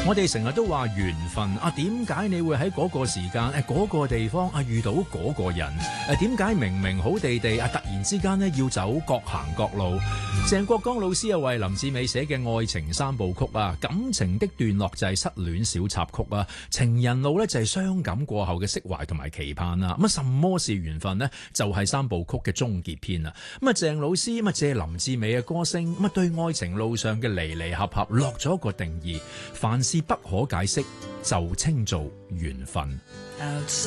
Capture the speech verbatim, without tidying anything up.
我哋成日都話緣分啊，點解你會喺嗰個時間誒嗰個地方啊遇到嗰個人？誒點解明明好地地啊，突然之間呢要走各行各路？鄭國江老師又為林志美寫嘅愛情三部曲啊，感情的段落就係失戀小插曲啊，情人路呢就係傷感過後嘅釋懷同埋期盼啊。咁啊，什麼是緣分呢？就係三部曲嘅終結篇啊。咁啊，鄭老師咁啊借林志美嘅歌聲，咁啊對愛情路上嘅離離合合落咗一個定義，凡事不可解釋就稱做緣分。